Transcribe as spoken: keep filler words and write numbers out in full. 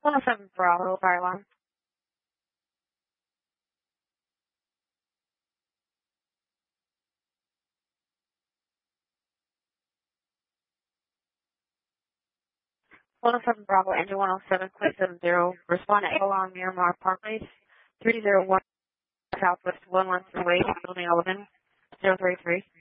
one oh seven Bravo, fire alarm. one oh seven Bravo, engine one oh seven, point seven zero. Respond to along Miramar Park Place, three oh one Southwest one one three Way, building eleven, zero three three.